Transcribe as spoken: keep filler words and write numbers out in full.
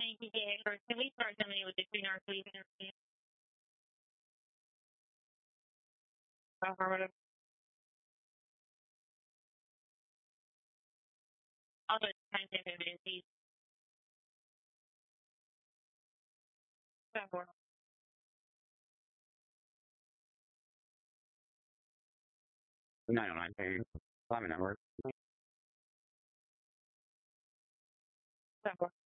Thank you, Gator. Can we start somebody with the Queen Arts League interview? Affirmative. All the time evidences. Support. nine oh nine K Climate Network. Support.